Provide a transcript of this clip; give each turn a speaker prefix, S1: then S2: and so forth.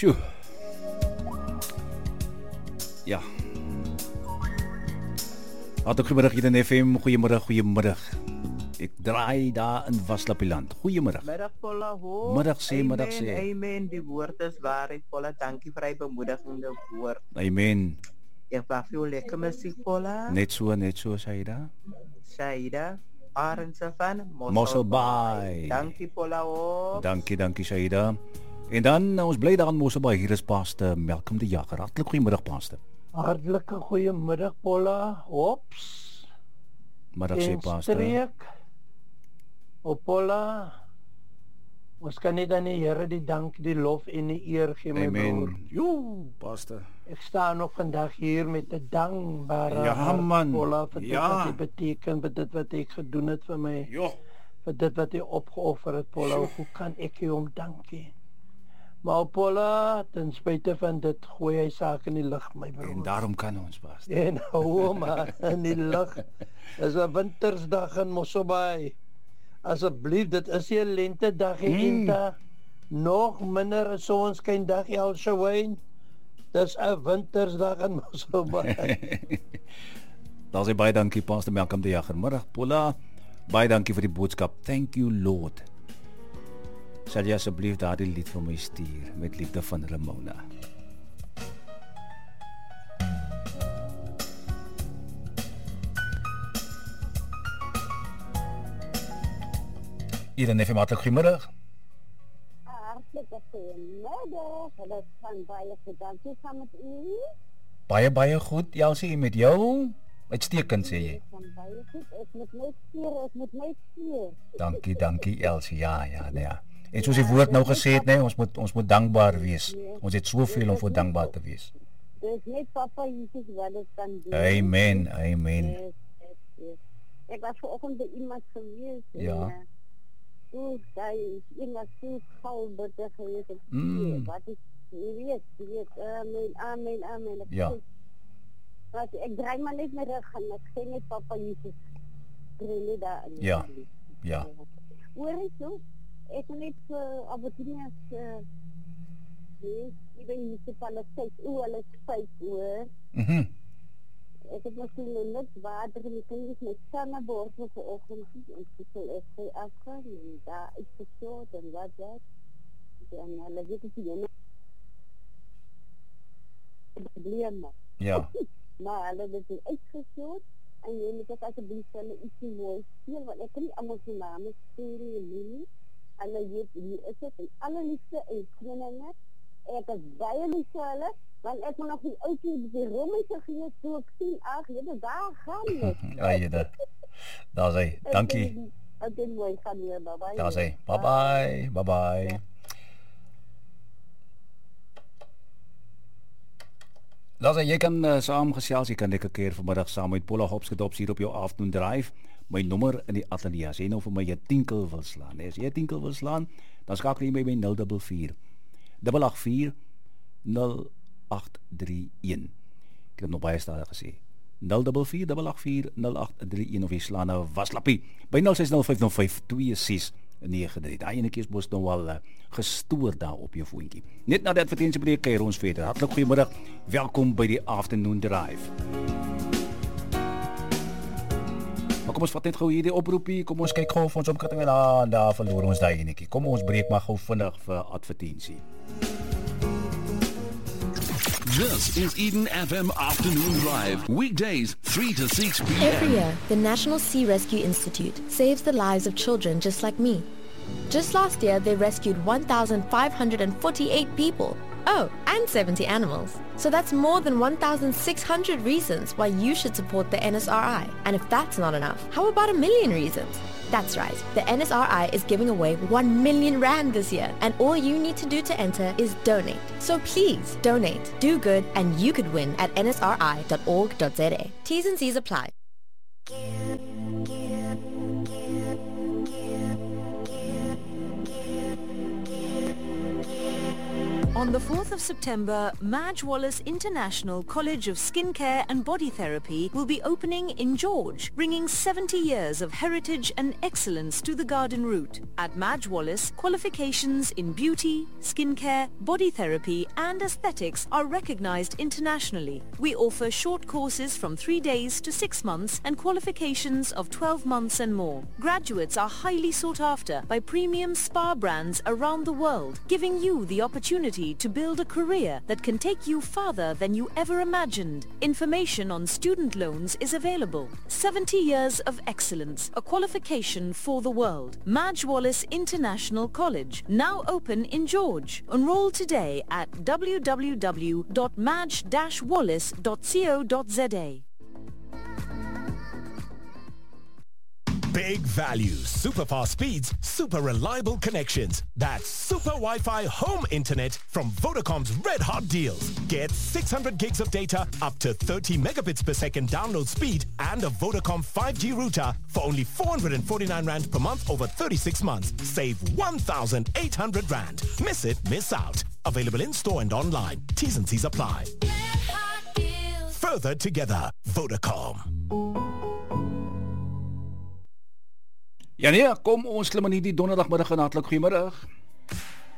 S1: Sjoe. Ja. Goedemiddag hier in FM. Goedemiddag. Ik draai daar in Vaslapieland. Goedemiddag.
S2: Middag Paula, hoor.
S1: Middag sê.
S2: Amen, die woord is waarheid Paula. Dankie vir die bemoedigende woord.
S1: Amen.
S2: Ek wag vir jou lekker musiek Paula.
S1: Net so, Shaida.
S2: Shaida, Arendse van
S1: Mosselbaai.
S2: Dankie Paula, hoor.
S1: Dankie Shaida. En dan, ons bly daar in Mosselbaai. Hier is Pastor Malcolm de Jager. Hartlik goeiemiddag, Pastor.
S3: Hartlike goeiemiddag Paula. Ops.
S1: Middag sê Pastor.
S3: Streek. Paula. Ons kan net aan die Here die dank, die lof en die eer gee, my broer.
S1: Amen. Jo, Pastor.
S3: Ek staan nog vandag hier met 'n dankbare
S1: hart, man.
S3: Paula, vir dit wat dit beteken, vir dit wat ek gedoen het vir my.
S1: Jo.
S3: Vir dit wat jy opgeoffer het, Paula. Hoe kan ek jou om dankie? Maar Paula, ten spyte van dit gooi hy sake in die lug, my broer.
S1: En daarom kan ons, Pastor.
S3: En maar in die lug. Dis 'n wintersdag in Mosselbaai. Asseblief, dit is 'n lentedag hier nog minder 'n sonskyndag Elsewyn. Dis 'n wintersdag in Mosselbaai.
S1: Daar sê baie dankie Pastor Malcolm de Jager. Middag Paula. Baie dankie vir die boodskap. Thank you Lord. Sal jy asseblief daardie lied vir my stuur met liefde van Ramona. Iedereen even hartelijk goedemiddag.
S4: Hartelijk goedemiddag. Dat van baie goed. Dankie saam met u.
S1: Baie goed. Elsie, met jou? Uitstekend sê jy.
S4: Van baie goed. Ek moet my stuur.
S1: Dankie Elsie. Ja. En soos die woord nou gesê het, nee, ons moet dankbaar wees. Ons het soveel om voor dankbaar te wees.
S4: Dis net Papa Jesus wat dit kan doen.
S1: Amen.
S4: Yes. Ek was vanoggend by iemand gewees.
S1: Ja.
S4: Daar is iemand so gauw bitter geweest. Wat is, je weet. Amen.
S1: Ja.
S4: Ik draai maar net mijn rug en ik zeg net Papa Jesus. Drille daar.
S1: Ja.
S4: Hoor is zo? Ik ben net opportunities, ik ben municipaliteit, hulle is 5 hoor. Ik heb misschien nog niks water en ik kan niet met samenborsten vanochtend en ik zal echt afgaan en daar is geschoot en wat dat. En hulle weet het niet. Probleem.
S1: Ja.
S4: Maar hulle het het uitgeschoot en jy moet ook asseblief hulle iets moois speel, want ek kan nie allemaal sy name speel nie. Hulle weet wie is het en alle liefde en vriendinge. Ek is baie lief vir hulle. Want ek moet nog die oudjie die Romeinse gees toe ek sien, ag, jy daar gaan net.
S1: Ja, daar sê, dankie.
S4: Ek doen mooi, gaan weer, bye-bye.
S1: Daar sê, bye-bye. Daar sê, jy kan saamgesels, jy kan lekker keer vanmiddag saam met Paula Hopskes hier op jou afternoon drive. My nommer in die ateljee, as jy nou vir my 'n tinkel wil slaan. As jy 'n tinkel wil slaan, dan skakel jy my by 044 884 0831. Ek het nog baie stadig gesê. 044 884 0831 of jy slaan nou Vaslappie by 0605052693. Daai ene keer mos nou al gestoor daar op jou foontjie. Net na die advertensiebreek kuier ons verder. Hartlik goeiemiddag. Welkom by die Afternoon Drive. Maar kom ons vat net gou hierdie oproepie. Kom ons kyk gou of ons opkatting en daar verloor ons daai enetjie. Kom ons breek maar gou vinnig vir advertensie.
S5: This is Eden FM Afternoon Drive. Weekdays, 3 to 6 p.m.
S6: Every year, the National Sea Rescue Institute saves the lives of children just like me. Just last year, they rescued 1,548 people. Oh, and 70 animals. So that's more than 1,600 reasons why you should support the NSRI. And if that's not enough, how about 1 million reasons? That's right, the NSRI is giving away 1 million rand this year, and all you need to do to enter is donate. So please, donate, do good, and you could win at nsri.org.za. T's and C's apply.
S7: On the 4th of September, Madge Wallace International College of Skincare and Body Therapy will be opening in George, bringing 70 years of heritage and excellence to the garden route. At Madge Wallace, qualifications in beauty, skincare, body therapy and aesthetics are recognized internationally. We offer short courses from 3 days to 6 months and qualifications of 12 months and more. Graduates are highly sought after by premium spa brands around the world, giving you the opportunity to build a career that can take you farther than you ever imagined. Information on student loans is available. 70 years of excellence, a qualification for the world. Madge Wallace International College, now open in George. Enroll today at www.madge-wallace.co.za.
S8: Big value, super fast speeds, super reliable connections. That's Super Wi-Fi Home Internet from Vodacom's Red Hot Deals. Get 600 gigs of data, up to 30 megabits per second download speed, and a Vodacom 5G router for only 449 Rand per month over 36 months. Save 1,800 Rand. Miss it, miss out. Available in store and online. T's and C's apply. Further together, Vodacom.
S1: Ja nee, kom ons klim in hierdie donderdagmiddag en hartlik goeiemiddag.